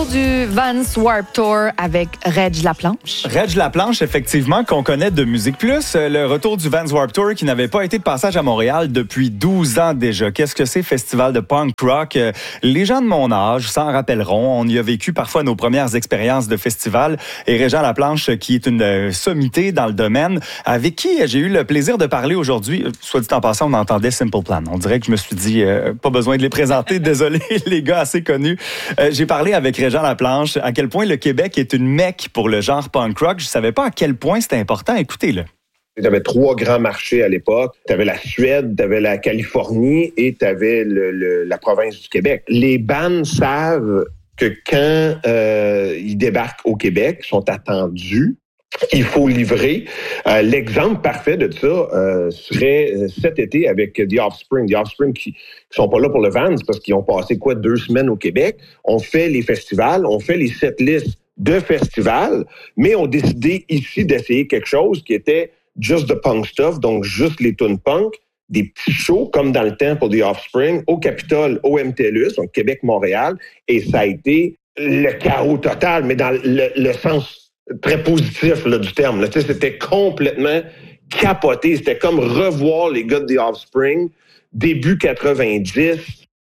retour du Vans Warped Tour avec Reg Laplanche. Reg Laplanche, effectivement, qu'on connaît de Musique Plus. Le retour du Vans Warped Tour qui n'avait pas été de passage à Montréal depuis 12 ans déjà. Qu'est-ce que c'est, festival de punk rock? Les gens de mon âge s'en rappelleront. On y a vécu parfois nos premières expériences de festival. Et Régent Laplanche, qui est une sommité dans le domaine, avec qui j'ai eu le plaisir de parler aujourd'hui. Soit dit en passant, on entendait Simple Plan. On dirait que je me suis dit, pas besoin de les présenter. Désolé, les gars assez connus. J'ai parlé avec Régent Laplanche à quel point le Québec est une mecque pour le genre punk rock. Je savais pas à quel point c'était important. Écoutez-le. Tu avais 3 grands marchés à l'époque. Tu avais la Suède, tu avais la Californie et tu avais la province du Québec. Les bands savent que quand ils débarquent au Québec, ils sont attendus. Il faut livrer. L'exemple parfait de ça serait cet été avec The Offspring. The Offspring qui sont pas là pour le Vans parce qu'ils ont passé 2 semaines au Québec. On fait les festivals, on fait les setlists de festivals, mais on décidé ici d'essayer quelque chose qui était just the punk stuff, donc juste les tunes punk, des petits shows comme dans le temps pour The Offspring au Capitole, au MTLUS, donc Québec-Montréal, et ça a été le chaos total, mais dans le sens très positif là, du terme. Là. C'était complètement capoté. C'était comme revoir les gars de The Offspring, début 90.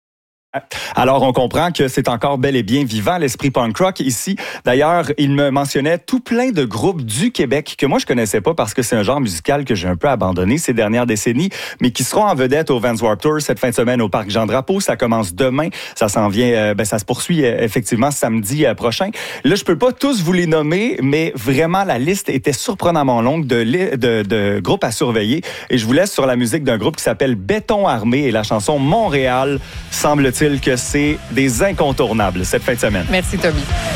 Alors, on comprend que c'est encore bel et bien vivant, l'esprit punk rock ici. D'ailleurs, il me mentionnait tout plein de groupes du Québec que moi, je connaissais pas parce que c'est un genre musical que j'ai un peu abandonné ces dernières décennies, mais qui seront en vedette au Vans Warped Tour cette fin de semaine au Parc Jean-Drapeau. Ça commence demain. Ça s'en vient, ça se poursuit effectivement samedi prochain. Là, je peux pas tous vous les nommer, mais vraiment, la liste était surprenamment longue de groupes à surveiller. Et je vous laisse sur la musique d'un groupe qui s'appelle Béton Armé et la chanson Montréal, semble-t-il que c'est des incontournables cette fin de semaine. Merci, Toby.